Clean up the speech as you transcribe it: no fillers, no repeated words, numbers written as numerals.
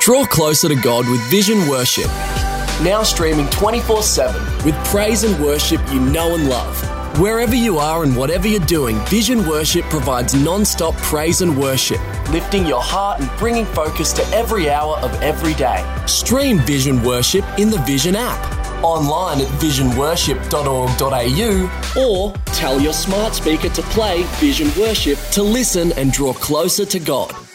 Draw closer to God with Vision Worship. Now streaming 24/7 with praise and worship you know and love. Wherever you are and whatever you're doing, Vision Worship provides non-stop praise and worship, lifting your heart and bringing focus to every hour of every day. Stream Vision Worship in the Vision app, online at visionworship.org.au, or tell your smart speaker to play Vision Worship to listen and draw closer to God.